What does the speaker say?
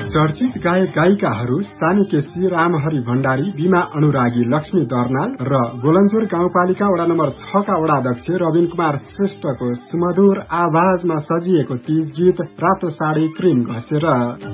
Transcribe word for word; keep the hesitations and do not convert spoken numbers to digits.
चर्चित गायक गायिकाहरू सानी केसी, रामहरि भण्डारी, बीमा अनुरागी, लक्ष्मी दर्नाल र गोलन्जोर गाउँपालिका वडा नम्बर छ का वडाध्यक्ष रविन कुमार श्रेष्ठको सुमधुर आवाजमा सजिएको तीज गीत रातो साडी क्रिम घसेर।